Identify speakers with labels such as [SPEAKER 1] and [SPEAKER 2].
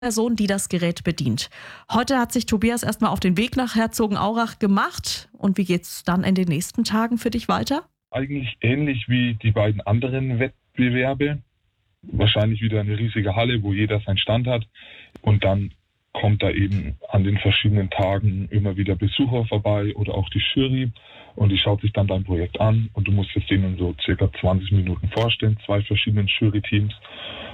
[SPEAKER 1] Person, die das Gerät bedient. Heute hat sich Tobias erstmal auf den Weg nach Herzogenaurach gemacht. Und wie geht's dann in den nächsten Tagen für dich weiter?
[SPEAKER 2] Eigentlich ähnlich wie die beiden anderen Wettbewerbe. Wahrscheinlich wieder eine riesige Halle, wo jeder seinen Stand hat. Und dann kommt da eben an den verschiedenen Tagen immer wieder Besucher vorbei oder auch die Jury. Und die schaut sich dann dein Projekt an und du musst es denen so circa 20 Minuten vorstellen, 2 verschiedenen Jury-Teams.